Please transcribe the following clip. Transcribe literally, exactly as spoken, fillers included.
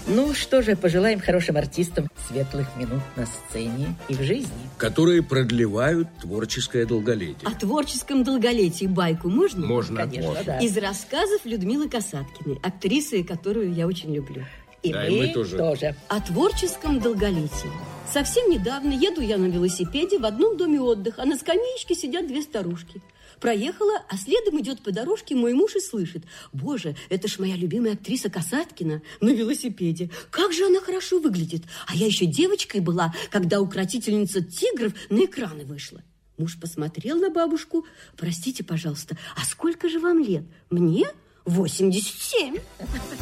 Ну что же, пожелаем хорошим артистам светлых минут на сцене и в жизни. Которые продлевают творческое долголетие. О творческом долголетии байку можно? Можно. Конечно, можно. да. Из рассказов Людмилы Касаткиной, актрисы, которую я очень люблю. И Да, мы, и мы тоже. тоже. О творческом долголетии. Совсем недавно еду я на велосипеде в одном доме отдыха, а на скамеечке сидят две старушки. Проехала, а следом идет по дорожке мой муж и слышит: боже, это ж моя любимая актриса Касаткина на велосипеде. Как же она хорошо выглядит. А я еще девочкой была, когда укротительница тигров на экраны вышла. Муж посмотрел на бабушку: простите, пожалуйста, а сколько же вам лет? Мне восемьдесят семь.